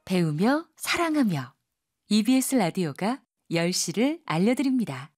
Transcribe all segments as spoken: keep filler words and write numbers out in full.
배우며 사랑하며 이비에스 라디오가 열 시를 알려드립니다.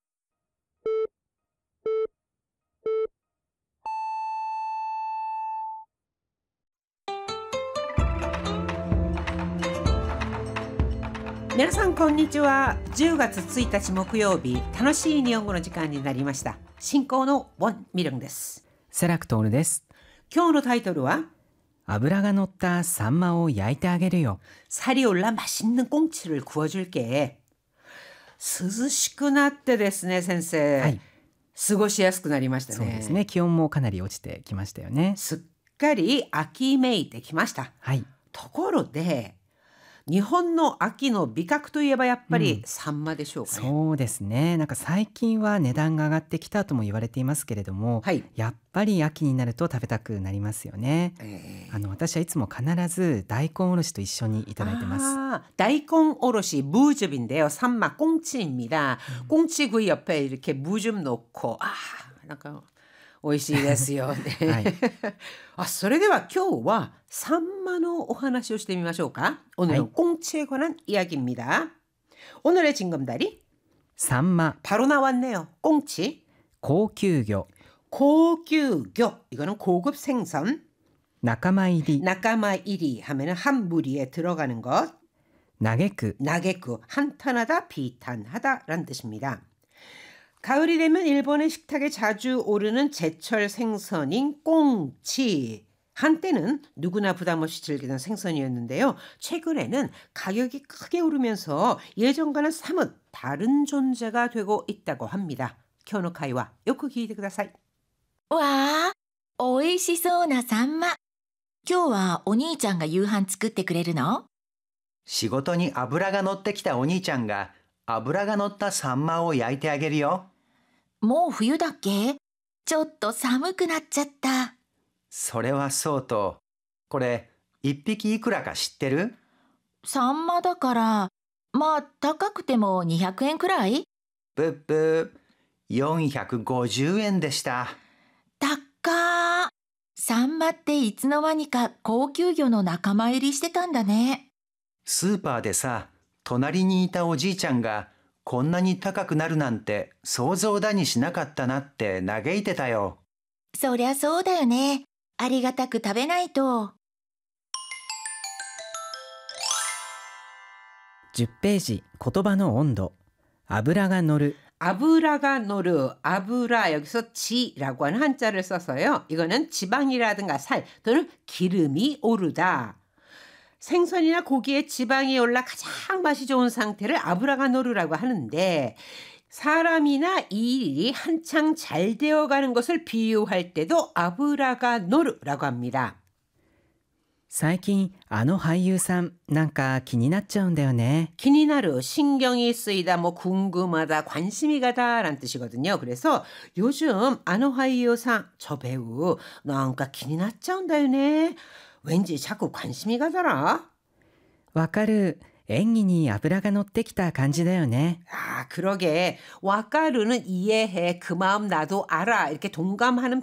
皆さんこんにちは。じゅうがつついたち木曜日、楽しい日本語の時間になりました。進行のウォン・ミルンです。 セラクトールです。 今日のタイトルは油が乗ったサンマを焼いてあげるよ。 살이 올라 맛있는 꽁치를 구워줄게。涼しくなってですね、先生、はい、過ごしやすくなりましたね。 そうですね、気温もかなり落ちてきましたよね。 すっかり秋めいてきました、 はい、 ところで日本の秋の味覚といえばやっぱりサンマでしょうかね、 うん、そうですね。なんか最近は値段が上がってきたとも言われていますけれども、はい、やっぱり秋になると食べたくなりますよね、えー、あの私はいつも必ず大根おろしと一緒にいただいてます。 아, 다이콘 오롯이 무즙인데요. 산마 꽁치입니다. 음. 꽁치구이 옆에 이렇게 무즙 넣고 아, 약간 美味しいですよね、はい、あ、それでは今日はサンマのお話をしてみましょうか。오늘은 꽁치에 관한 이야기입니다. 오늘의 징검다리 산마. 바로 나왔네요. 꽁치. 고級魚. 고級魚. 이거는 고급 생선. 나카마이리. 나카마이리 하면은 한 무리에 들어가는 것. 나게쿠. 나게쿠. 한탄하다, 비탄하다라는 뜻입니다. 가을이 되면 일본의 식탁에 자주 오르는 제철 생선인 꽁치. 한때는 누구나 부담 없이 즐기던 생선이었는데요. 최근에는 가격이 크게 오르면서 예전과는 사뭇 다른 존재가 되고 있다고 합니다. 켜노카이와 요크 기이테 쿠다사이. わー、美味しそうなサンマ。今日はお兄ちゃんが夕飯作ってくれるの？ 仕事に油が乗ってきたお兄ちゃんが油が乗ったサンマを焼いてあげるよ。 もう冬だっけ？ちょっと寒くなっちゃった。 それはそうと、これ一匹いくらか知ってる？ サンマだから、まあ高くてもにひゃくえんくらい？ ぶっぶー、よんひゃくごじゅうえんでした。 高ー。サンマっていつの間にか高級魚の仲間入りしてたんだね。 スーパーでさ、隣にいたおじいちゃんがこんなに高くなるなんて想像だにしなかったなって嘆いてたよ。 そりゃそうだよね。ありがたく食べないと。 じゅっページ言葉の温度。油が乗る. 아브라가 노르, 아브라 여기서 지라고 하는 한자를 써서요. 이거는 지방이라든가 살 또는 기름이 오르다. 생선이나 고기에 지방이 올라 가장 맛이 좋은 상태를 아브라가 노르라고 하는데 사람이나 이 일이 한창 잘 되어가는 것을 비유할 때도 아브라가 노르라고 합니다. 最近あの俳優さんなんか気になっちゃうんだよね。 기니나르, 신경이 쓰이다, 뭐 궁금하다, 관심이 가다 라는 뜻이거든요. 그래서 요즘 아노 하이요상 저 배우 뭔가気になっちゃうんだよね. 왠지 자꾸 관심이 가더라. わかる。演技に油が乗ってきた感じだよね. 아, 그러게. 와까르는 이해해. 그 마음 나도 알아. 이렇게 동감하는